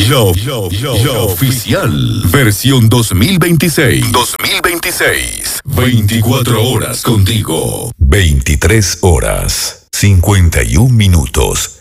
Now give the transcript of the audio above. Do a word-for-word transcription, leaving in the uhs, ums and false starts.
Yo, yo, yo, yo oficial. Versión dos mil veintiséis. dos mil veintiséis. veinticuatro horas contigo. veintitrés horas, cincuenta y un minutos.